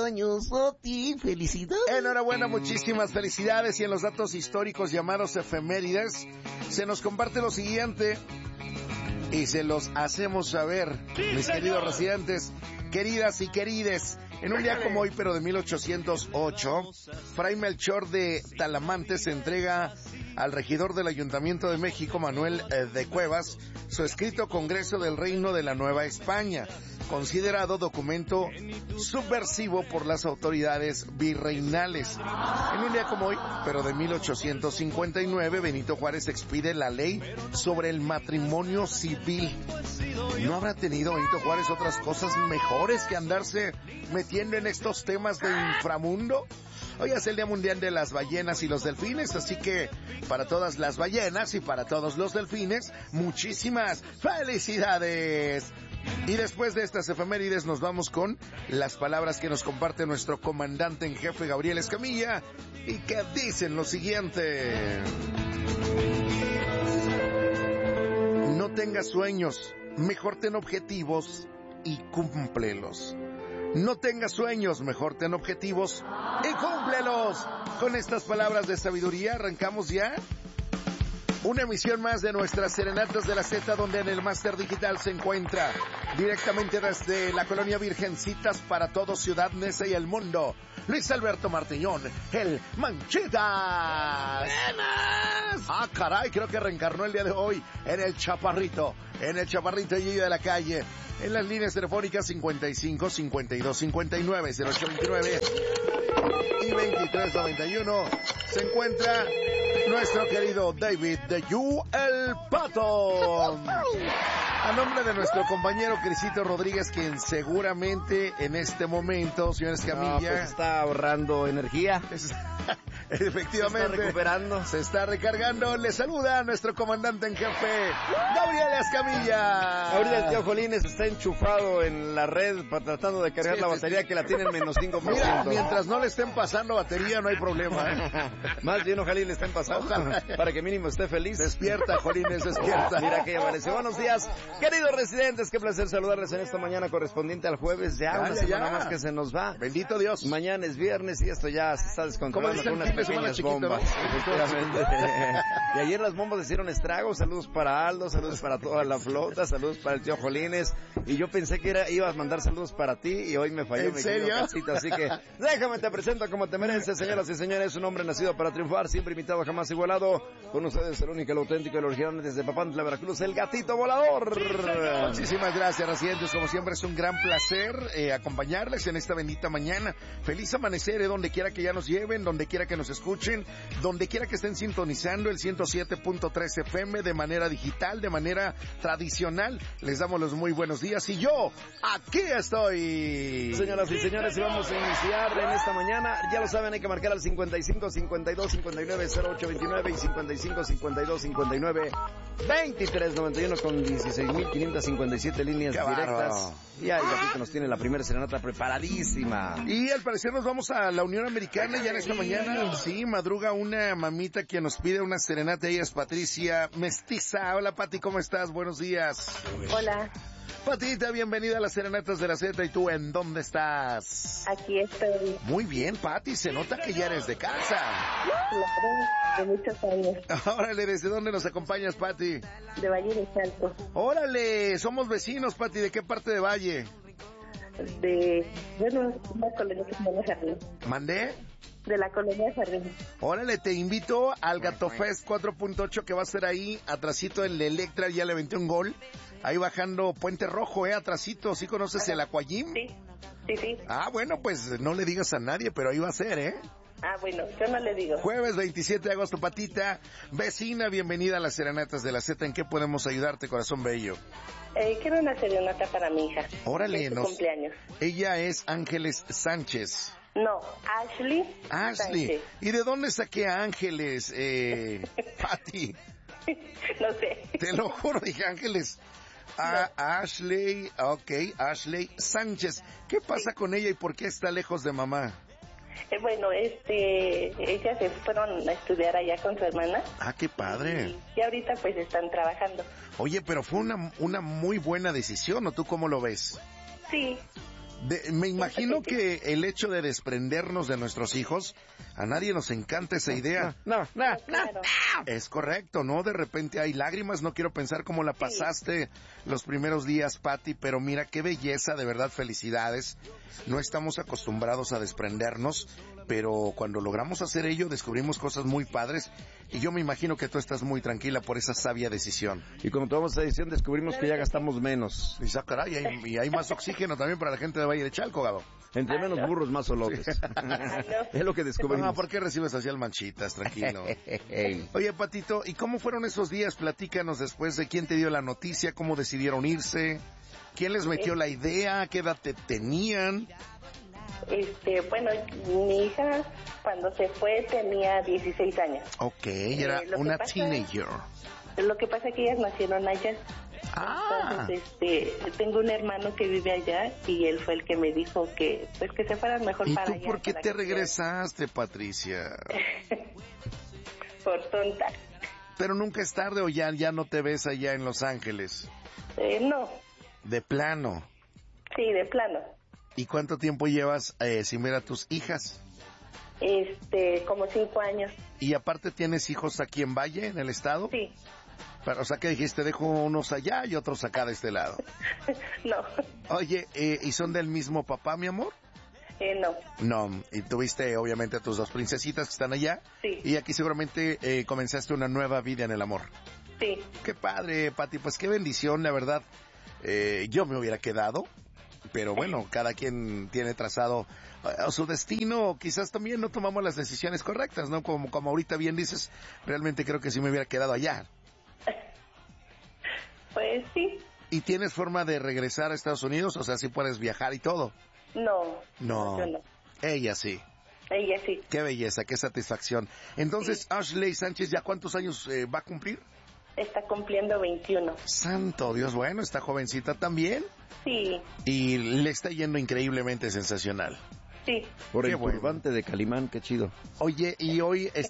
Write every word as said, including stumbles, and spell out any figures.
años a ti, felicidades. Enhorabuena, muchísimas felicidades. Y en los datos históricos llamados efemérides, se nos comparte lo siguiente y se los hacemos saber, mis queridos residentes, queridas y querides. En un día como hoy, pero de mil ochocientos ocho, Fray Melchor de Talamantes entrega al regidor del Ayuntamiento de México, Manuel eh, de Cuevas, su escrito Congreso del Reino de la Nueva España, considerado documento subversivo por las autoridades virreinales. En un día como hoy, pero de mil ochocientos cincuenta y nueve, Benito Juárez expide la ley sobre el matrimonio civil. ¿No habrá tenido Benito Juárez otras cosas mejores que andarse metiendo en estos temas de inframundo? Hoy es el Día Mundial de las Ballenas y los Delfines, así que para todas las ballenas y para todos los delfines, muchísimas felicidades. Y después de estas efemérides nos vamos con las palabras que nos comparte nuestro comandante en jefe Gabriel Escamilla y que dicen lo siguiente: no tengas sueños, mejor ten objetivos y cúmplelos. No tengas sueños, mejor ten objetivos y cúmplelos. Con estas palabras de sabiduría arrancamos ya una emisión más de nuestras Serenatas de la Z, donde en el Máster Digital se encuentra directamente desde la Colonia Virgencitas para todo Ciudad Neza y el mundo, Luis Alberto Martiñón, el Manchitas. ¡Buenas! Ah, caray, creo que reencarnó el día de hoy en el Chaparrito, en el Chaparrito y de la calle. En las líneas telefónicas cincuenta y cinco, cincuenta y dos, cincuenta y nueve, cero ocho veintinueve y veintitrés noventa y uno se encuentra nuestro querido David de You el Pato. A nombre de nuestro compañero Crisito Rodríguez, quien seguramente en este momento, señores Camilla, no, pues está ahorrando energía. Es, efectivamente. Se está recuperando. Se está recargando. Le saluda a nuestro comandante en jefe, Gabriel Escamilla. Ahorita el tío Jolines está enchufado en la red para tratando de cargar sí, la batería sí. que la tiene en menos cinco por ciento. Mira, mientras no le estén pasando batería, no hay problema, ¿eh? Más bien, ojalá le estén pasando. Ojalá. Para que mínimo esté feliz. Despierta, Jolines, despierta. Mira que aparece. Buenos días, queridos residentes. Qué placer saludarles en esta mañana correspondiente al jueves. Ya, ya una ya, semana ya. más que se nos va. Bendito Dios. Mañana es viernes y esto ya se está descontrolando con unas pequeñas bombas. Y ayer las bombas hicieron estragos. Saludos para Aldo, saludos para toda la flota, saludos para el tío Jolines. Y yo pensé que era, ibas a mandar saludos para ti y hoy me falló. ¿En me serio? Casita, así que déjame te presento como te mereces, señoras y señores. Un hombre nacido para triunfar, siempre imitado, jamás igualado. Con ustedes el único, el auténtico, el original desde Papantla, Veracruz, el gatito volador. Sí, muchísimas gracias, residentes. Como siempre es un gran placer eh, acompañarles en esta bendita mañana. Feliz amanecer, eh, donde quiera que ya nos lleven, donde quiera que nos escuchen, donde quiera que estén sintonizando el ciento siete punto tres F M de manera digital, de manera tradicional. Les damos los muy buenos días y yo aquí estoy. Señoras y señores, y vamos a iniciar en esta mañana. Ya lo saben, hay que marcar al cincuenta y cinco, cincuenta y dos, cincuenta y nueve, cero ocho veintinueve y cincuenta y cinco, cincuenta y dos, cincuenta y nueve, veintitrés noventa y uno con dieciséis mil quinientas cincuenta y siete líneas Qué directas. Bárbaro. Y ahí gatito nos tiene la primera serenata preparadísima. Y al parecer nos vamos a la Unión Americana ya en esta mañana. Sí, madruga una mamita que nos pide una serenata. Ella es Patricia Mestiza. Hola, Pati, ¿cómo estás? Buenos días. Hola. Patita, bienvenida a las Serenatas de la Z. ¿Y tú en dónde estás? Aquí estoy. Muy bien, Pati, se nota que ya eres de casa. Claro, de muchos años. Órale, ¿desde dónde nos acompañas, Pati? De Valle de Salto. Órale, somos vecinos, Pati. ¿De qué parte de Valle? De, bueno, una colonia que se llama Jardín. ¿Mandé? De la colonia Jardín. Órale, te invito al Gato Fest cuatro punto ocho que va a ser ahí, atrasito el Electra, ya le aventé un gol. Ahí bajando Puente Rojo, eh, atrasito. ¿Sí conoces el Aquajim? Sí, sí, sí. Ah, bueno, pues no le digas a nadie, pero ahí va a ser, ¿eh? Ah, bueno, yo no le digo. Jueves veintisiete de agosto, Patita. Vecina, bienvenida a las Serenatas de la Z. ¿En qué podemos ayudarte, corazón bello? Eh, quiero una serenata para mi hija. Órale, es su nos... cumpleaños. Ella es Ángeles Sánchez. No, Ashley. Ashley. Sánchez. ¿Y de dónde saqué a Ángeles, eh, Pati? No sé. Te lo juro, dije Ángeles. A no. Ashley, ok, Ashley Sánchez. ¿Qué pasa sí. con ella y por qué está lejos de mamá? Eh, bueno, este, ellas se fueron a estudiar allá con su hermana. Ah, qué padre. Y, y ahorita pues están trabajando. Oye, pero fue una, una muy buena decisión, ¿o tú cómo lo ves? Sí. De, me imagino que el hecho de desprendernos de nuestros hijos, a nadie nos encanta esa idea. No, no, no. Claro. Es correcto, ¿no? De repente hay lágrimas, no quiero pensar cómo la pasaste los primeros días, Pati, pero mira qué belleza, de verdad, felicidades. No estamos acostumbrados a desprendernos, pero cuando logramos hacer ello descubrimos cosas muy padres y yo me imagino que tú estás muy tranquila por esa sabia decisión. Y cuando tomamos esa decisión descubrimos que ya gastamos menos. Y, ah, caray, y, hay, y hay más oxígeno también para la gente de Valle de Chalco, Gabo. Entre menos burros, más olotes. Es lo que descubrimos. Ah, ¿por qué recibes así al manchitas? Tranquilo. Oye, Patito, ¿y cómo fueron esos días? Platícanos después de quién te dio la noticia, cómo decidieron irse, quién les metió la idea, qué edad te tenían. Este, bueno, mi hija cuando se fue tenía dieciséis años. Ok, era Eh, lo que una pasa- teenager. Lo que pasa es que ellas nacieron allá. Ah, Entonces, este, tengo un hermano que vive allá y él fue el que me dijo que, pues, que se fueran mejor ¿y para tú allá. por qué para te que regresaste, Patricia? sea- Por tonta. Pero nunca es tarde o ya, ya no te ves allá en Los Ángeles. Eh, no, De plano. sí, de plano. ¿Y cuánto tiempo llevas eh, sin ver a tus hijas? Este, como cinco años. Y aparte tienes hijos aquí en Valle, en el estado. Sí. Pero, o sea, que dijiste, dejo unos allá y otros acá de este lado. No, Oye, eh, ¿y son del mismo papá, mi amor? eh, no. No, y tuviste obviamente a tus dos princesitas que están allá. Sí. Y aquí seguramente eh, comenzaste una nueva vida en el amor. Sí. Qué padre, Pati, pues qué bendición, la verdad. Eh, yo me hubiera quedado, pero bueno, cada quien tiene trazado uh, su destino. Quizás también no tomamos las decisiones correctas, ¿no? Como, como ahorita bien dices, realmente creo que sí me hubiera quedado allá. Pues sí. ¿Y tienes forma de regresar a Estados Unidos? O sea, sí puedes viajar y todo. No. No. Yo no. Ella sí. Ella sí. Qué belleza, qué satisfacción. Entonces, Ashley Sánchez, ¿ya cuántos años eh, va a cumplir? Está cumpliendo veintiuno. Santo Dios, bueno, está jovencita también. Sí. Y le está yendo increíblemente sensacional. Sí. Por Qué el bueno. turbante de Calimán, qué chido. Oye, y hoy